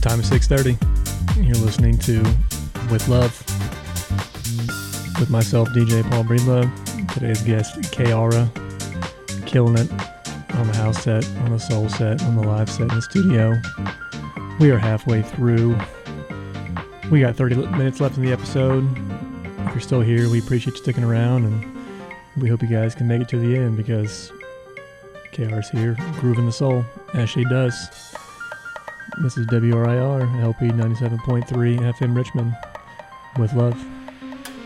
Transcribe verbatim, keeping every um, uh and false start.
Time is six thirty. You're listening to With Love with myself, D J Paul Breedlove. Today's guest, Kiara, killing it on the house set, on the soul set, on the live set in the studio. We are halfway through. We got thirty minutes left in the episode. If you're still here, we appreciate you sticking around, and we hope you guys can make it to the end because Kiara's here, grooving the soul, as she does. This is W R I R, L P ninety-seven point three F M Richmond, with love.